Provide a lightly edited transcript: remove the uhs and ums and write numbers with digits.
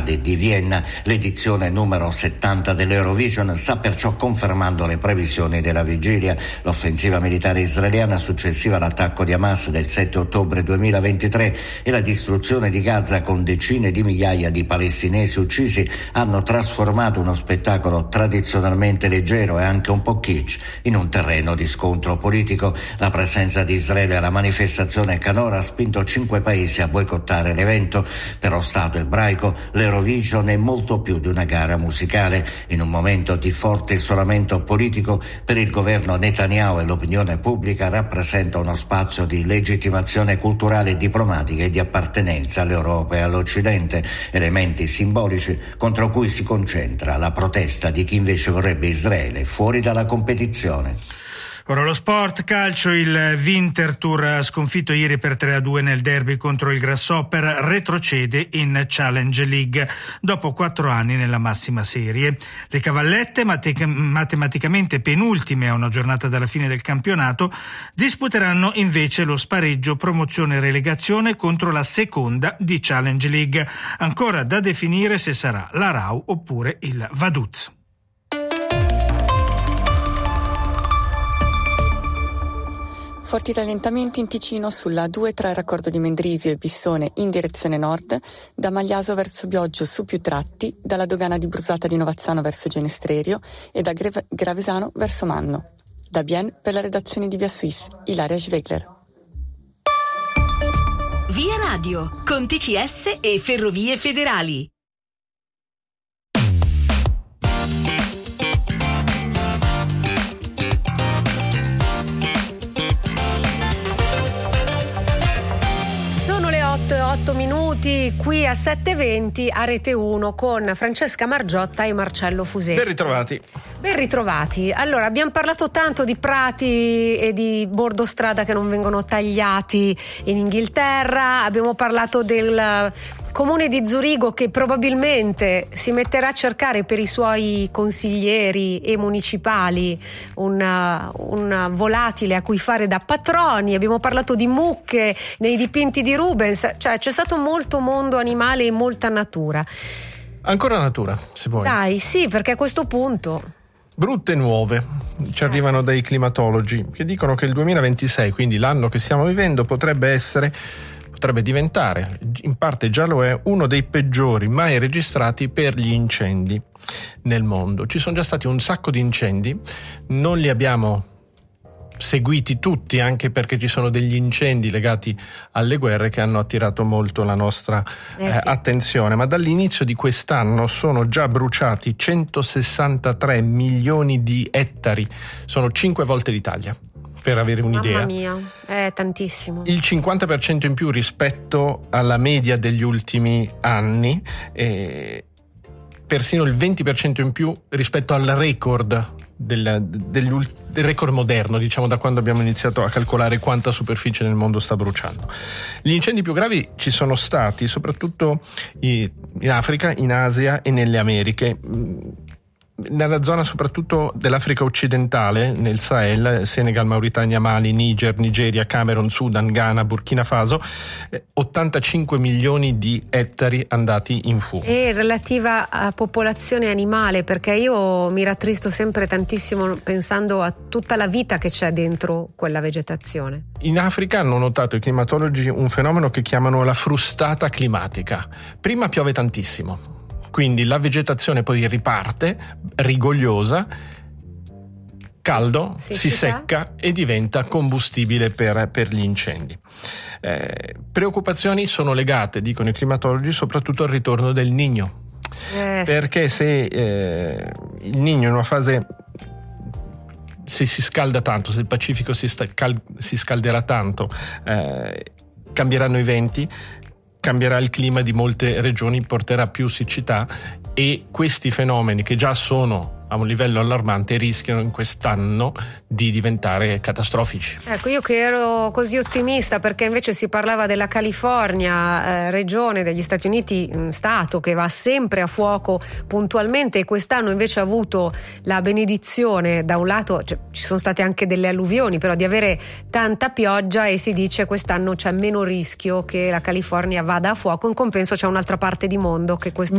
Stadi di Vienna. L'edizione numero 70 dell'Eurovision sta perciò confermando le previsioni della vigilia. L'offensiva militare israeliana successiva all'attacco di Hamas del 7 ottobre 2023 e la distruzione di Gaza con decine di migliaia di palestinesi uccisi hanno trasformato uno spettacolo tradizionalmente leggero e anche un po' kitsch in un terreno di scontro politico. La presenza di Israele alla manifestazione canora ha spinto 5 paesi a boicottare l'evento. Per lo Stato ebraico l'Eurovision è molto più di una gara musicale. In un momento di forte isolamento politico per il governo Netanyahu e l'opinione pubblica rappresenta uno spazio di legittimazione culturale e diplomatica e di appartenenza all'Europa e all'Occidente, elementi simbolici contro cui si concentra la protesta di chi invece vorrebbe Israele fuori dalla competizione. Ora lo sport, calcio, il Winterthur ha sconfitto ieri per 3-2 nel derby contro il Grasshopper, retrocede in Challenge League dopo 4 anni nella massima serie. Le Cavallette, matematicamente penultime a una giornata dalla fine del campionato, disputeranno invece lo spareggio promozione-relegazione contro la seconda di Challenge League. Ancora da definire se sarà la Rau oppure il Vaduz. Forti rallentamenti in Ticino sulla A2 tra il raccordo di Mendrisio e Pissone in direzione nord, da Magliaso verso Bioggio su più tratti, dalla dogana di Brusata di Novazzano verso Genestrerio e da Gravesano verso Manno. Da Bien per la redazione di Via Suisse, Ilaria Schwegler. Via Radio, con TCS e Ferrovie Federali. Sono le 8 minuti qui a 7:20 a Rete 1 con Francesca Margiotta e Marcello Fusetti. Ben ritrovati. Allora, abbiamo parlato tanto di prati e di bordostrada che non vengono tagliati in Inghilterra, abbiamo parlato del comune di Zurigo che probabilmente si metterà a cercare per i suoi consiglieri e municipali un volatile a cui fare da patroni, abbiamo parlato di mucche nei dipinti di Rubens, cioè c'è stato molto mondo animale e molta natura. Ancora natura, se vuoi. Dai, sì, perché a questo punto... Brutte nuove ci arrivano dai climatologi che dicono che il 2026, quindi l'anno che stiamo vivendo, potrebbe diventare, in parte già lo è, uno dei peggiori mai registrati per gli incendi nel mondo. Ci sono già stati un sacco di incendi, non li abbiamo seguiti tutti, anche perché ci sono degli incendi legati alle guerre che hanno attirato molto la nostra attenzione, ma dall'inizio di quest'anno sono già bruciati 163 milioni di ettari, sono 5 volte l'Italia, per avere un'idea. Mamma mia, è tantissimo. Il 50% in più rispetto alla media degli ultimi anni, persino il 20% in più rispetto al record del record moderno, diciamo, da quando abbiamo iniziato a calcolare quanta superficie nel mondo sta bruciando. Gli incendi più gravi ci sono stati soprattutto in Africa, in Asia e nelle Americhe, nella zona soprattutto dell'Africa occidentale, nel Sahel, Senegal, Mauritania, Mali, Niger, Nigeria, Camerun, Sudan, Ghana, Burkina Faso, 85 milioni di ettari andati in fumo. E relativa a popolazione animale, perché io mi rattristo sempre tantissimo pensando a tutta la vita che c'è dentro quella vegetazione. In Africa hanno notato i climatologi un fenomeno che chiamano la frustata climatica. Prima piove tantissimo, quindi la vegetazione poi riparte, rigogliosa, caldo, si secca e diventa combustibile per gli incendi. Preoccupazioni sono legate, dicono i climatologi, soprattutto al ritorno del Niño. Perché se il Niño in una fase, se si scalda tanto, se il Pacifico si scalderà tanto, cambieranno i venti, cambierà il clima di molte regioni, porterà più siccità e questi fenomeni, che già sono a un livello allarmante, rischiano in quest'anno di diventare catastrofici. Ecco, io che ero così ottimista, perché invece si parlava della California, regione degli Stati Uniti, stato che va sempre a fuoco puntualmente, e quest'anno invece ha avuto la benedizione, da un lato ci sono state anche delle alluvioni, però di avere tanta pioggia, e si dice quest'anno c'è meno rischio che la California vada a fuoco. In compenso c'è un'altra parte di mondo che questo